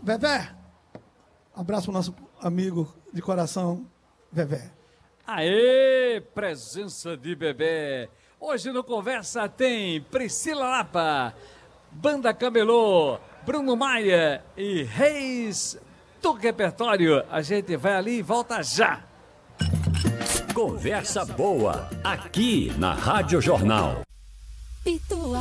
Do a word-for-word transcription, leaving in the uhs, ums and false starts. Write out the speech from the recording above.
Vevé, abraço pro nosso amigo de coração, Vevé. Aê, presença de Bebê. Hoje no Conversa tem Priscila Lapa, Banda Camelô, Bruno Maia e Reis do Repertório. A gente vai ali e volta já. Conversa boa, aqui na Rádio Jornal.